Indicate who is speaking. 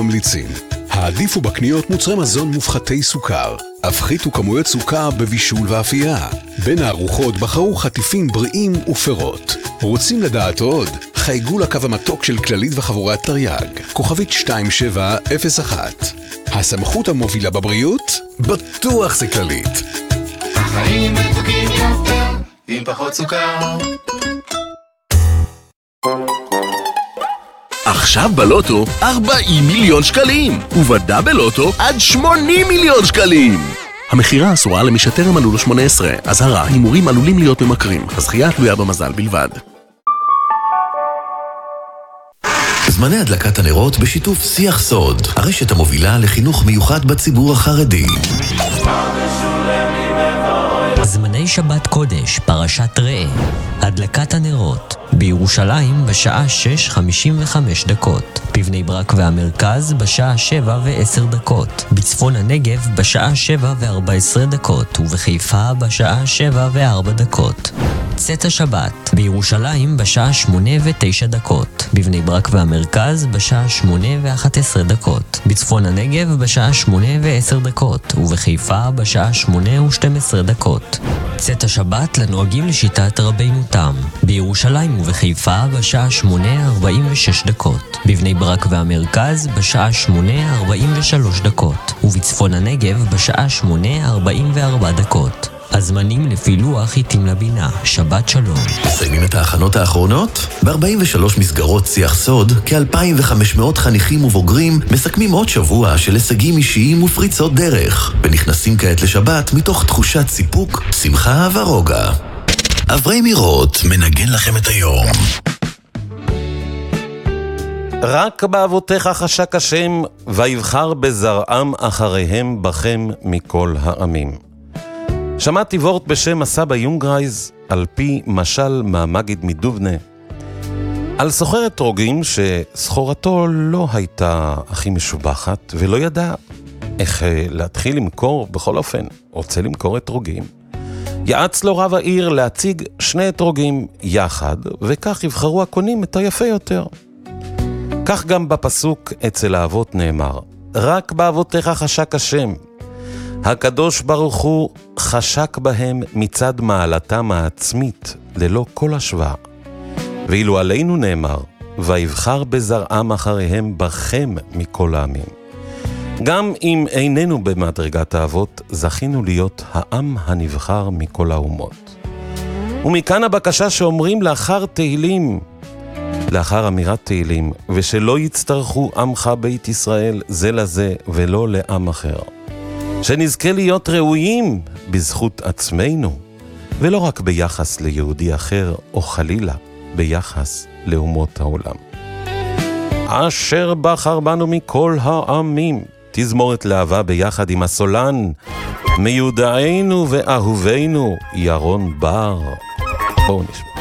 Speaker 1: ממליצים. העדיפו בקניות מוצרי מזון מופחתי סוכר. הפחיתו כמויות סוכר בבישול ואפייה. בין הארוחות בחרו חטיפים בריאים ופירות. רוצים לדעת עוד? חייגו לקו המתוק של כללית וחבורת תרי"ג, כוכבית 2701. הסמכות המובילה בבריאות? בטוח זה כללית.
Speaker 2: החיים מתוקים יותר, עם פחות סוכר.
Speaker 3: עכשיו בלוטו 40 מיליון שקלים, ובדאבל לוטו עד 80 מיליון שקלים. המחירה אסורה למי שטרם מלאו לו 18. אזהרה, הימורים עלולים להיות ממכרים. הזכייה תלויה במזל בלבד.
Speaker 4: זמני הדלקת הנרות בשיתוף שיח סוד, הרשת המובילה לחינוך מיוחד בציבור החרדי.
Speaker 5: זמני שבת קודש, פרשת ראה, הדלקת הנרות, בירושלים בשעה 6:55, בבני ברק והמרכז בשעה 7:10, בצפון הנגב בשעה 7:14, ובחיפה בשעה 7:04. צאת השבת, בירושלים בשעה 8:09, בבני ברק והמרכז בשעה 8:11, בצפון הנגב בשעה 8:10, ובחיפה בשעה 8:12. צאת השבת לנוהגים לשיטת רבינו תם, בירושלים ובחיפה בשעה 8:46, בבני ברק והמרכז בשעה 8:43, ובצפון הנגב בשעה 8:44. הזמנים לפילוח איתים לבינה. שבת שלום.
Speaker 4: מסיימים את ההכנות האחרונות? ב-43 מסגרות שיח סוד, כ-2,500 חניכים ובוגרים מסכמים עוד שבוע של הישגים אישיים ופריצות דרך, ונכנסים כעת לשבת מתוך תחושת סיפוק, שמחה ורוגע. אברי מירות מנגן לכם את היום.
Speaker 6: רק באבותיך חשק השם, ויבחר בזרעם אחריהם בכם מכל העמים. שמעתי וורט בשם הסבא יונגרייז, על פי משל מהמגיד מדובנה, על סוחר אתרוגים שסחורתו לא הייתה הכי משובחת, ולא ידע איך להתחיל למכור. בכל אופן, רוצה למכור אתרוגים. יעץ לו רב העיר להציג 2 אתרוגים יחד, וכך יבחרו הקונים את היפה יותר. כך גם בפסוק אצל האבות נאמר, רק באבותיך חשק השם. הקדוש ברוך הוא חשק בהם מצד מעלתם העצמית, ללא כל השוואה. ואילו עלינו נאמר, ויבחר בזרעם אחריהם בכם מכל העמים. גם אם איננו במדרגת האבות, זכינו להיות העם הנבחר מכל האומות. ומכאן הבקשה שאומרים לאחר תהילים, לאחר אמירת תהילים, ושלא יצטרכו עמך בית ישראל זה לזה ולא לעם אחר. שנזכה להיות ראויים בזכות עצמנו, ולא רק ביחס ליהודי אחר, או חלילה ביחס לאומות העולם. אשר בחר בנו מכל העמים, תזמורת להבה ביחד עם הסולן, מיודענו ואהובנו ירון בר. בואו נשמע.